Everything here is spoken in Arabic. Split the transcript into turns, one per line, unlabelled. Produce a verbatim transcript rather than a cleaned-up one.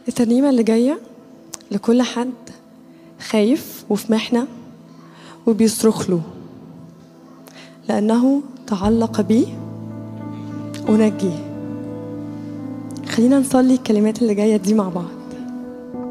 الترنيمة اللي جاية لكل حد خايف وفي محنة وبيصرخ له، لأنه تعلق بيه ونجيه. خلينا نصلي الكلمات اللي جاية دي مع بعض.